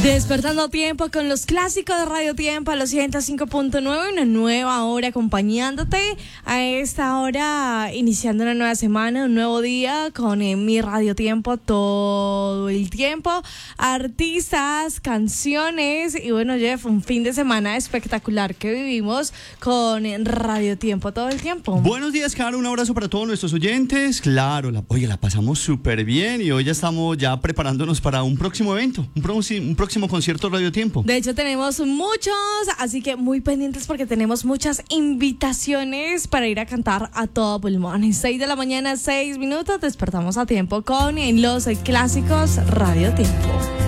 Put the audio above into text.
Despertando tiempo con los clásicos de Radio Tiempo a los 105.9, una nueva hora acompañándote a esta hora, iniciando una nueva semana, un nuevo día con mi Radio Tiempo todo el tiempo, artistas, canciones y bueno, Jeff, un fin de semana espectacular que vivimos con Radio Tiempo todo el tiempo. Buenos días, Caro, un abrazo para todos nuestros oyentes. Claro, la pasamos súper bien y hoy ya estamos preparándonos para un próximo evento, un próximo concierto Radio Tiempo. De hecho tenemos muchos, así que muy pendientes porque tenemos muchas invitaciones para ir a cantar a todo pulmón. 6 de la mañana, 6 minutos, despertamos a tiempo con los clásicos Radio Tiempo.